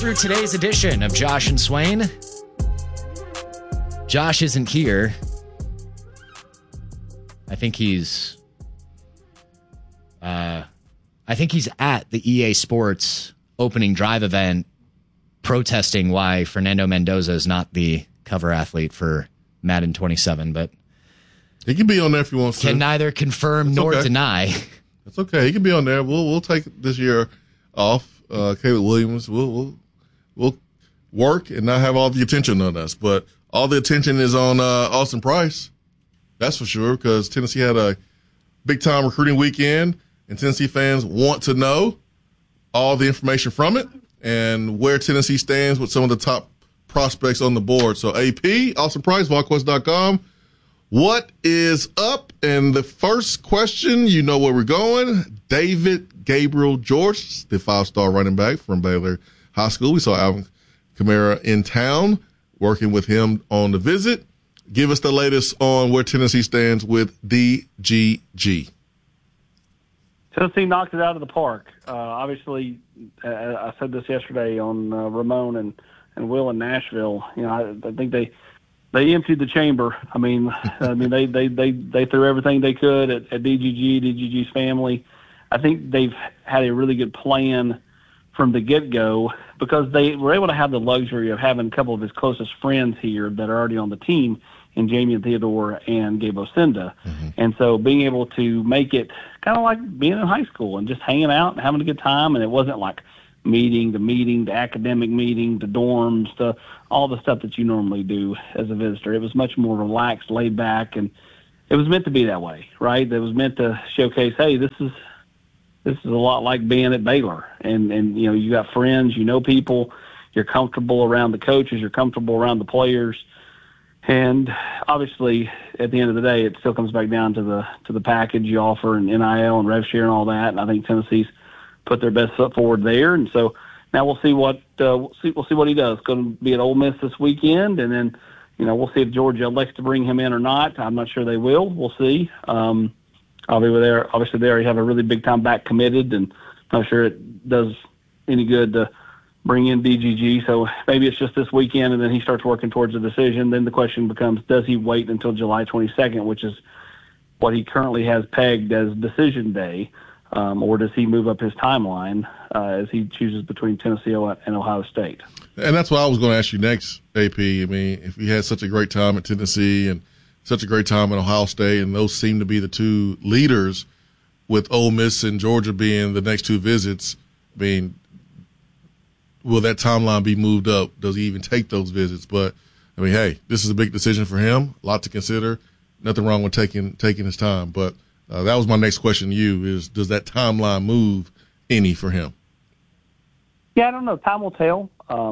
through today's edition of Josh and Swain. Josh isn't here. I think he's at the EA Sports opening drive event protesting why Fernando Mendoza is not the cover athlete for Madden 27, but he can be on there if he wants to. Can neither confirm nor deny. That's okay. He can be on there. We'll take this year off. Caleb Williams, we'll work and not have all the attention on us, but all the attention is on Austin Price. That's for sure, because Tennessee had a big-time recruiting weekend, and Tennessee fans want to know all the information from it and where Tennessee stands with some of the top prospects on the board. So, AP, Austin Price, VolQuest.com. What is up? And the first question, you know where we're going. David Gabriel George, the 5-star running back from Baylor High School. We saw Alvin Kamara in town, working with him on the visit. Give us the latest on where Tennessee stands with DGG. Tennessee knocked it out of the park. Obviously, I said this yesterday on Ramon and Will in Nashville. You know, I think they emptied the chamber. I mean, they threw everything they could at DGG's family. I think they've had a really good plan from the get-go because they were able to have the luxury of having a couple of his closest friends here that are already on the team in Jamie and Theodore and Gabe Osinda. Mm-hmm. And so being able to make it kind of like being in high school and just hanging out and having a good time, and it wasn't like meeting, the academic meeting, the dorms, the all the stuff that you normally do as a visitor. It was much more relaxed, laid back, and it was meant to be that way, right? It was meant to showcase, hey, this is a lot like being at Baylor, and you know, you got friends, you know people, you're comfortable around the coaches, you're comfortable around the players, and obviously at the end of the day, it still comes back down to the package you offer and NIL and rev share and all that. And I think Tennessee's put their best foot forward there, and so now we'll see what he does. It's going to be at Ole Miss this weekend, and then you know we'll see if Georgia elects to bring him in or not. I'm not sure they will. We'll see. I'll be there. Obviously, they already have a really big-time back committed, and I'm not sure it does any good to bring in DGG. So maybe it's just this weekend, and then he starts working towards a decision. Then the question becomes, does he wait until July 22nd, which is what he currently has pegged as decision day, or does he move up his timeline as he chooses between Tennessee and Ohio State? And that's what I was going to ask you next, AP. I mean, if he had such a great time at Tennessee and such a great time at Ohio State, and those seem to be the two leaders, with Ole Miss and Georgia being the next two visits, I mean, will that timeline be moved up? Does he even take those visits? But, I mean, hey, this is a big decision for him, a lot to consider. Nothing wrong with taking his time. But that was my next question to you is, does that timeline move any for him? Yeah, I don't know. Time will tell.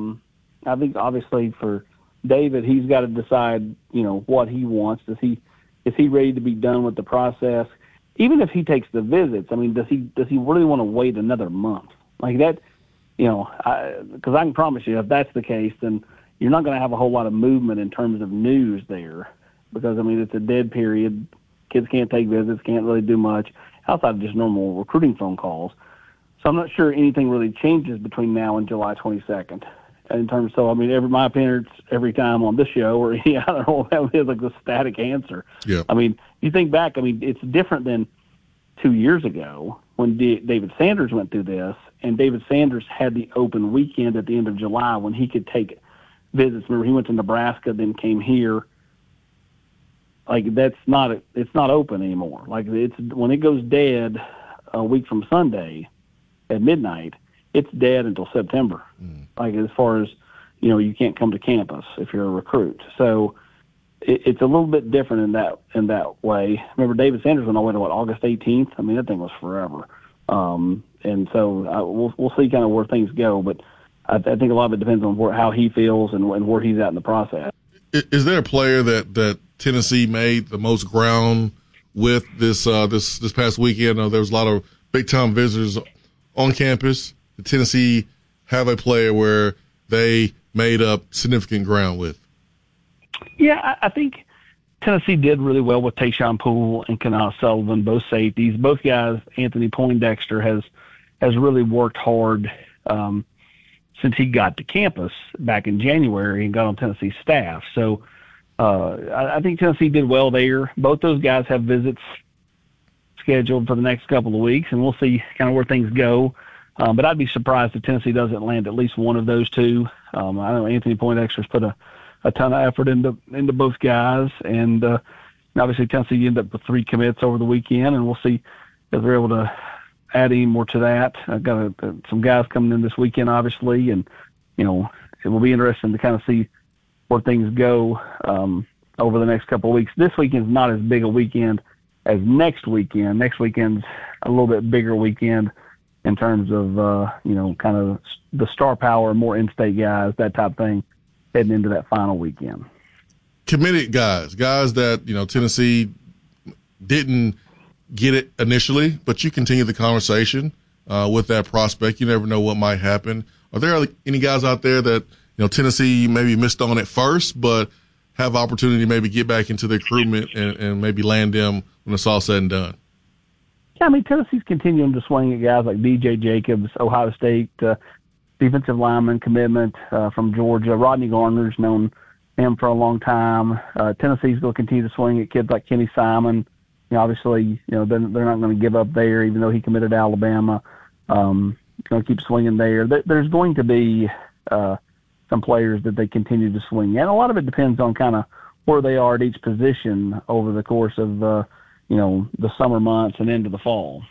I think, obviously, for David, he's got to decide, you know, what he wants. Is he ready to be done with the process? Even if he takes the visits, I mean, does he really want to wait another month like that? You know, because I can promise you, if that's the case, then you're not going to have a whole lot of movement in terms of news there. Because I mean, it's a dead period. Kids can't take visits, can't really do much outside of just normal recruiting phone calls. So I'm not sure anything really changes between now and July 22nd. In terms, so I mean, my appearance every time on this show, or I don't know, that is like the static answer. Yeah. I mean, you think back, I mean, it's different than 2 years ago when David Sanders went through this, and David Sanders had the open weekend at the end of July when he could take visits. Remember, he went to Nebraska, then came here. Like it's not open anymore. Like it's when it goes dead a week from Sunday at midnight. It's dead until September. Like as far as, you know, you can't come to campus if you're a recruit. So it's a little bit different in that way. Remember, David Sanders went all the way to August 18th. I mean, that thing was forever. And so we'll see kind of where things go. But I think a lot of it depends on how he feels and where he's at in the process. Is there a player that Tennessee made the most ground with this past weekend? There was a lot of big time visitors on campus. Did Tennessee have a player where they made up significant ground with? Yeah, I think Tennessee did really well with Tayshaun Poole and Kanaa Sullivan, both safeties. Both guys, Anthony Poindexter has really worked hard. since he got to campus back in January and got on Tennessee's staff. So I think Tennessee did well there. Both those guys have visits scheduled for the next couple of weeks, and we'll see kind of where things go. But I'd be surprised if Tennessee doesn't land at least one of those two. I know Anthony Poindexter's put a ton of effort into both guys, and obviously Tennessee ended up with 3 commits over the weekend, and we'll see if they're able to add any more to that. I've got some guys coming in this weekend, obviously, and it will be interesting to kind of see where things go over the next couple of weeks. This weekend's not as big a weekend as next weekend. Next weekend's a little bit bigger weekend in terms of, kind of the star power, more in-state guys, that type of thing, heading into that final weekend. Committed guys that, Tennessee didn't get it initially, but you continue the conversation with that prospect. You never know what might happen. Are there any guys out there that, Tennessee maybe missed on at first, but have opportunity to maybe get back into the recruitment and maybe land them when it's all said and done? Yeah, Tennessee's continuing to swing at guys like DJ Jacobs, Ohio State, defensive lineman commitment from Georgia. Rodney Garner's known him for a long time. Tennessee's going to continue to swing at kids like Kenny Simon. Obviously, they're not going to give up there, even though he committed to Alabama. Going to keep swinging there. There's going to be some players that they continue to swing at. And a lot of it depends on kind of where they are at each position over the course of the summer months and into the fall.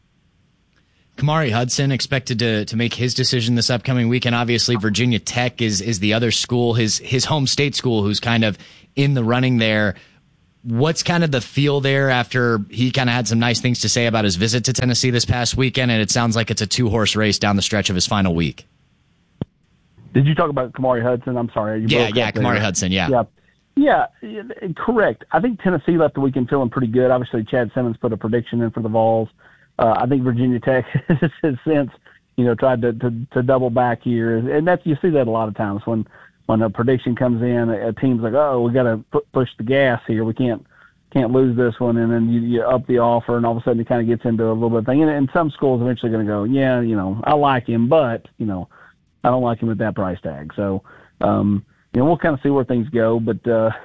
Kamari Hudson expected to make his decision this upcoming weekend. Obviously, Virginia Tech is the other school, his home state school, who's kind of in the running there. What's kind of the feel there after he kind of had some nice things to say about his visit to Tennessee this past weekend, and it sounds like it's a 2-horse race down the stretch of his final week? Did you talk about Kamari Hudson? I'm sorry. Yeah, Kamari Hudson, yeah. Yeah, correct. I think Tennessee left the weekend feeling pretty good. Obviously, Chad Simmons put a prediction in for the Vols. I think Virginia Tech has since, tried to double back here. And you see that a lot of times when a prediction comes in, a team's like, oh, we got to push the gas here. We can't lose this one. And then you up the offer, and all of a sudden it kind of gets into a little bit of thing. And some schools eventually going to go, yeah, I like him, but, I don't like him at that price tag. So, we'll kind of see where things go. But,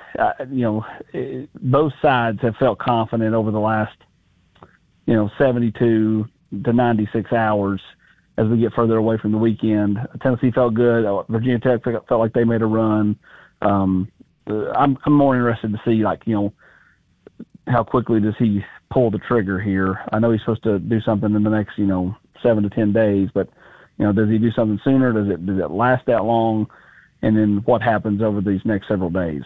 both sides have felt confident over the last, 72 to 96 hours as we get further away from the weekend. Tennessee felt good. Virginia Tech felt like they made a run. I'm more interested to see, how quickly does he pull the trigger here. I know he's supposed to do something in the next, 7 to 10 days, but, does he do something sooner? Does it last that long? And then what happens over these next several days?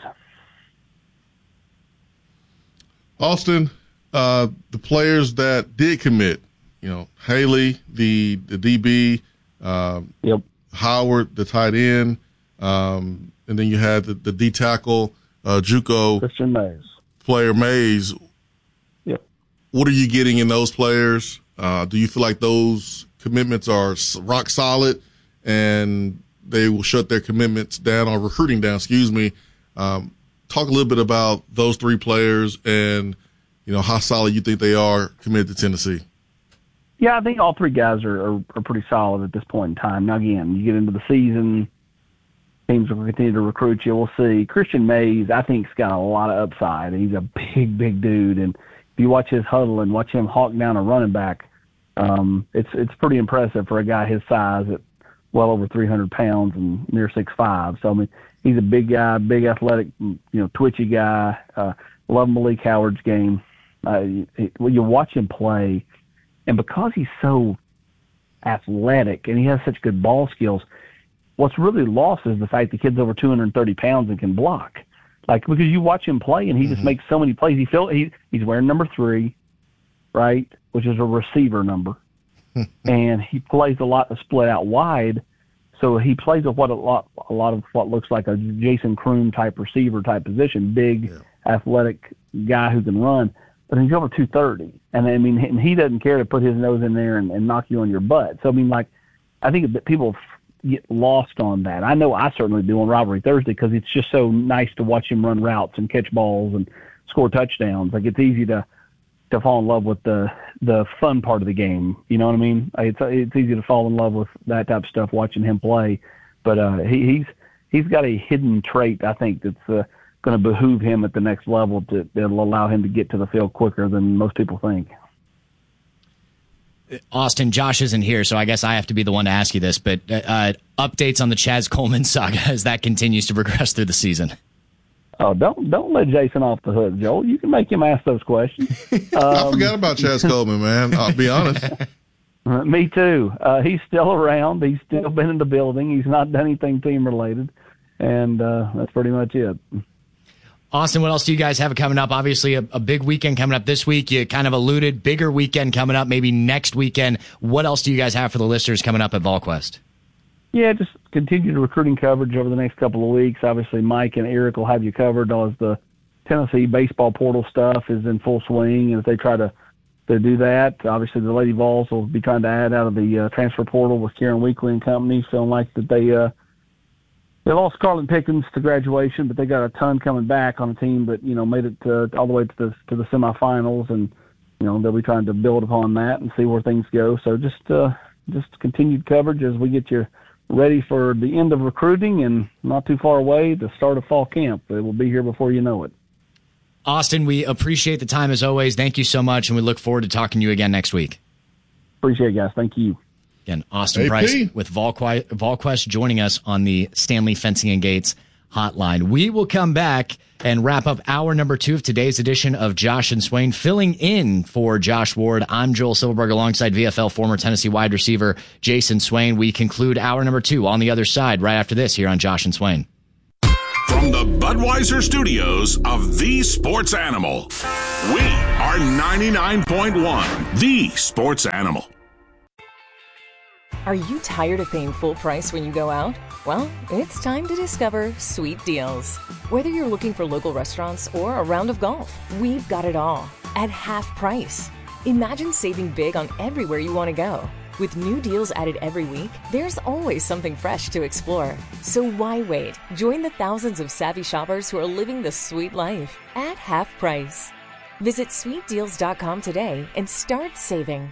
Austin, the players that did commit, Haley, the DB, yep. Howard, the tight end, and then you had the D tackle, JUCO Christian Mays. Player Mays. Yep. What are you getting in those players? Do you feel like those commitments are rock solid and they will shut their commitments down or recruiting down? Talk a little bit about those 3 players and, how solid you think they are committed to Tennessee. Yeah, I think all 3 guys are pretty solid at this point in time. Now, again, you get into the season, teams will continue to recruit you. We'll see. Christian Mays, I think, has got a lot of upside. He's a big, big dude. And if you watch his huddle and watch him hawk down a running back, it's pretty impressive for a guy his size at well over 300 pounds and near 6'5". So, he's a big guy, big athletic, twitchy guy. Love Malik Howard's game. When you watch him play, and because he's so athletic and he has such good ball skills, what's really lost is the fact the kid's over 230 pounds and can block. Because you watch him play and he just makes so many plays. He's wearing number 3, right, which is a receiver number. And he plays a lot of split out wide. So he plays a lot of what looks like a Jason Kroom type receiver type position, big, athletic guy who can run. But he's over 230, and he doesn't care to put his nose in there and knock you on your butt. So I think that people get lost on that. I know I certainly do on Rivalry Thursday because it's just so nice to watch him run routes and catch balls and score touchdowns. It's easy to to fall in love with the fun part of the game. You know what I mean? It's easy to fall in love with that type of stuff watching him play, but he's got a hidden trait, I think, that's going to behoove him at the next level that'll allow him to get to the field quicker than most people think. Austin, Josh isn't here, so I guess I have to be the one to ask you this, but updates on the Chaz Coleman saga as that continues to progress through the season. Oh, don't let Jason off the hook, Joel. You can make him ask those questions. I forgot about Chaz Coleman, man. I'll be honest. Me too. He's still around. He's still been in the building. He's not done anything team-related, and that's pretty much it. Austin, what else do you guys have coming up? Obviously, a big weekend coming up this week. You kind of alluded, bigger weekend coming up, maybe next weekend. What else do you guys have for the listeners coming up at VolQuest? Yeah, just continued recruiting coverage over the next couple of weeks. Obviously, Mike and Eric will have you covered as the Tennessee baseball portal stuff is in full swing as they try to do that. Obviously, the Lady Vols will be trying to add out of the transfer portal with Karen Weekly and company, feeling like that they lost Carlin Pickens to graduation, but they got a ton coming back on a team that, made it all the way to the semifinals, and, they'll be trying to build upon that and see where things go. So just continued coverage as we get you ready for the end of recruiting and not too far away, the start of fall camp. It will be here before you know it. Austin, we appreciate the time as always. Thank you so much, and we look forward to talking to you again next week. Appreciate it, guys. Thank you. Again, Austin Price with VolQuest joining us on the Stanley Fencing and Gates hotline. We will come back and wrap up hour number 2 of today's edition of Josh and Swain. Filling in for Josh Ward, I'm Joel Silverberg alongside VFL former Tennessee wide receiver Jason Swain. We conclude hour number 2 on the other side right after this here on Josh and Swain. From the Budweiser studios of The Sports Animal, we are 99.1 The Sports Animal. Are you tired of paying full price when you go out? Well, it's time to discover Sweet Deals. Whether you're looking for local restaurants or a round of golf, we've got it all at half price. Imagine saving big on everywhere you want to go. With new deals added every week, there's always something fresh to explore. So why wait? Join the thousands of savvy shoppers who are living the sweet life at half price. Visit sweetdeals.com today and start saving.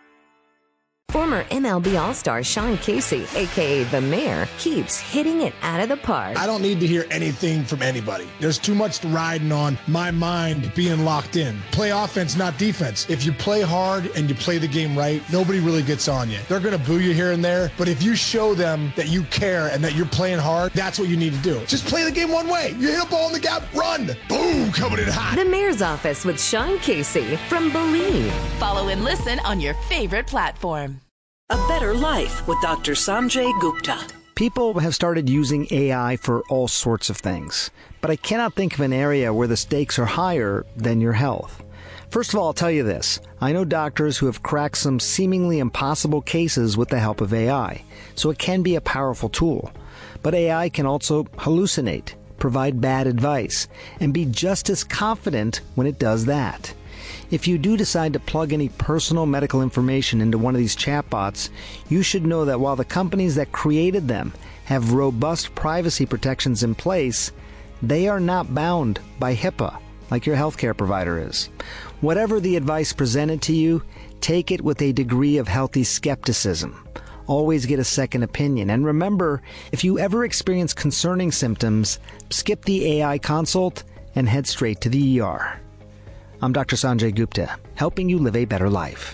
Former MLB All-Star Sean Casey, a.k.a. The Mayor, keeps hitting it out of the park. I don't need to hear anything from anybody. There's too much riding on my mind being locked in. Play offense, not defense. If you play hard and you play the game right, nobody really gets on you. They're going to boo you here and there, but if you show them that you care and that you're playing hard, that's what you need to do. Just play the game one way. You hit a ball in the gap, run. Boom, coming in hot. The Mayor's Office with Sean Casey from Believe. Follow and listen on your favorite platform. A Better Life with Dr. Sanjay Gupta. People have started using AI for all sorts of things, but I cannot think of an area where the stakes are higher than your health. First of all, I'll tell you this. I know doctors who have cracked some seemingly impossible cases with the help of AI, so it can be a powerful tool. But AI can also hallucinate, provide bad advice, and be just as confident when it does that. If you do decide to plug any personal medical information into one of these chatbots, you should know that while the companies that created them have robust privacy protections in place, they are not bound by HIPAA like your healthcare provider is. Whatever the advice presented to you, take it with a degree of healthy skepticism. Always get a second opinion. And remember, if you ever experience concerning symptoms, skip the AI consult and head straight to the ER. I'm Dr. Sanjay Gupta, helping you live a better life.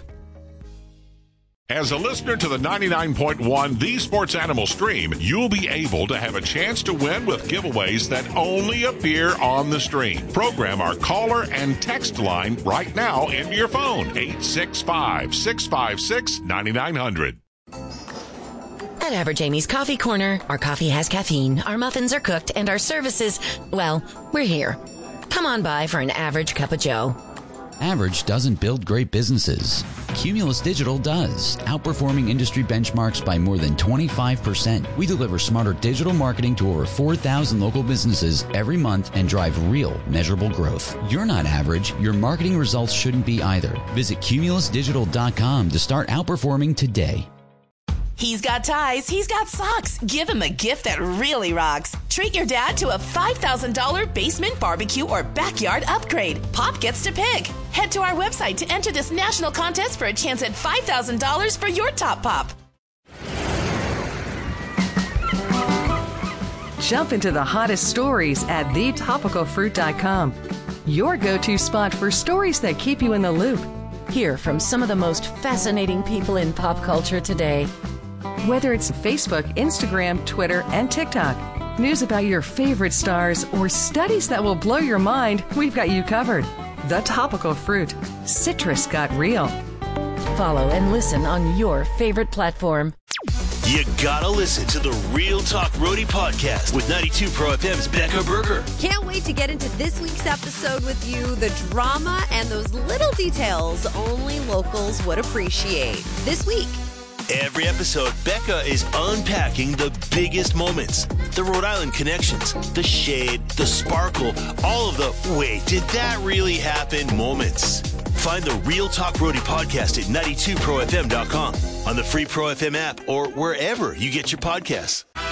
As a listener to the 99.1 The Sports Animal stream, you'll be able to have a chance to win with giveaways that only appear on the stream. Program our caller and text line right now into your phone, 865-656-9900. At Average Amy's Coffee Corner, our coffee has caffeine, our muffins are cooked, and our services, well, we're here. Come on by for an average cup of joe. Average doesn't build great businesses. Cumulus Digital does, outperforming industry benchmarks by more than 25%. We deliver smarter digital marketing to over 4,000 local businesses every month and drive real, measurable growth. You're not average. Your marketing results shouldn't be either. Visit cumulusdigital.com to start outperforming today. He's got ties, he's got socks. Give him a gift that really rocks. Treat your dad to a $5,000 basement barbecue or backyard upgrade. Pop gets to pick. Head to our website to enter this national contest for a chance at $5,000 for your top pop. Jump into the hottest stories at thetopicalfruit.com. Your go-to spot for stories that keep you in the loop. Hear from some of the most fascinating people in pop culture today. Whether it's Facebook, Instagram, Twitter, and TikTok, news about your favorite stars, or studies that will blow your mind, we've got you covered. The Topical Fruit. Citrus got real. Follow and listen on your favorite platform. You gotta listen to the Real Talk Roadie podcast with 92 Pro FM's Becca Berger. Can't wait to get into this week's episode with you. The drama and those little details only locals would appreciate. This week. Every episode, Becca is unpacking the biggest moments, the Rhode Island connections, the shade, the sparkle, all of the wait, did that really happen moments. Find the Real Talk Roadie podcast at 92profm.com, on the free Pro FM app, or wherever you get your podcasts.